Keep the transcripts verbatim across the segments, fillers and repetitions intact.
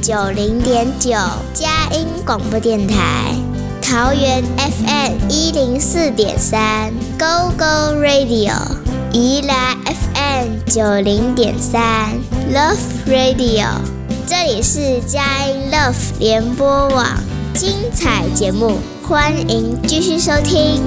九零点九佳音广播电台，桃园 F M 一零四点三 Go Go Radio， 宜兰 F M 九零点三 Love Radio， 这里是佳音 Love 联播网，精彩节目，欢迎继续收听。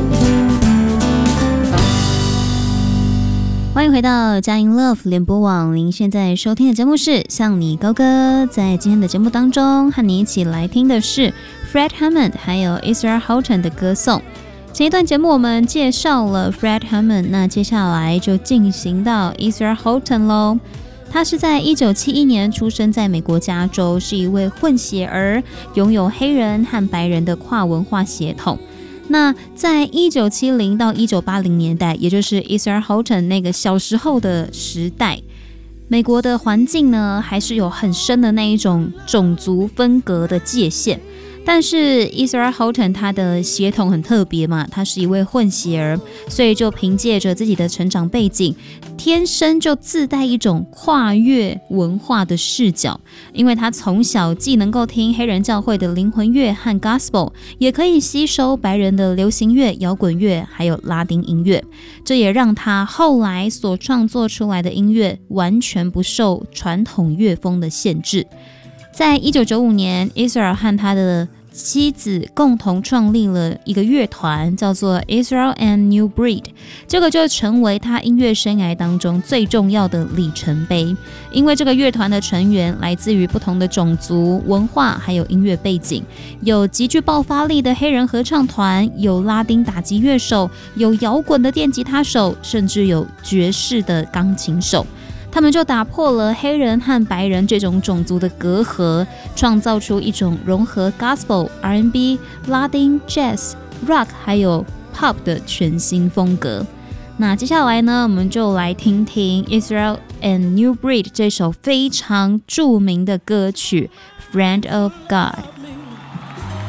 欢迎回到佳音 Love 联播网，您现在收听的节目是向你高歌。在今天的节目当中，和你一起来听的是 Fred Hammond 还有 Israel Houghton 的歌颂。前一段节目我们介绍了 Fred Hammond， 那接下来就进行到 Israel Houghton 咯。他是在一九七一年出生在美国加州，是一位混血儿，拥有黑人和白人的跨文化血统。那在一九七零到一九八零年代，也就是 Israel Houghton 那个小时候的时代，美国的环境呢，还是有很深的那一种种族分隔的界限。但是 Israel Houghton 他的血统很特别嘛，他是一位混血儿，所以就凭借着自己的成长背景，天生就自带一种跨越文化的视角。因为他从小既能够听黑人教会的灵魂乐和 Gospel， 也可以吸收白人的流行乐、摇滚乐还有拉丁音乐，这也让他后来所创作出来的音乐完全不受传统乐风的限制。在一九九五年 Israel 和他的妻子共同创立了一个乐团，叫做 Israel and New Breed， 这个就成为他音乐生涯当中最重要的里程碑。因为这个乐团的成员来自于不同的种族、文化还有音乐背景，有极具爆发力的黑人合唱团，有拉丁打击乐手，有摇滚的电吉他手，甚至有爵士的钢琴手。他们就打破了黑人和白人这种种族的隔阂，创造出一种融合 Gospel、R and B、拉丁、Jazz、Rock 还有 Pop 的全新风格。那接下来呢，我们就来听听 Israel and New Breed 这首非常著名的歌曲 Friend of God。